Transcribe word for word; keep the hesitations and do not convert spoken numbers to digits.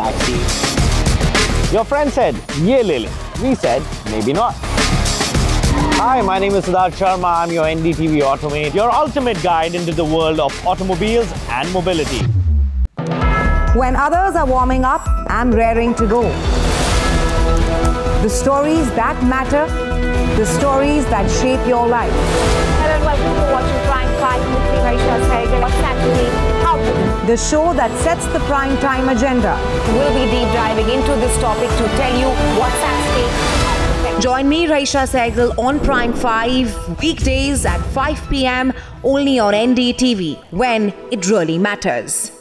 taxi. Your friend said, ye le le. We said, maybe not. Hi, my name is Siddharth Sharma. I'm your N D T V Automate, your ultimate guide into the world of automobiles and mobility. When others are warming up, I'm raring to go. The stories that matter, the stories that shape your life. Hello and welcome to watching Prime five with me, Raisha Sehgal. What's that to me? How to? The show that sets the prime time agenda. We'll be deep diving into this topic to tell you what's at stake. Join me, Raisha Sehgal, on Prime five, weekdays at five p m only on N D T V, when it really matters.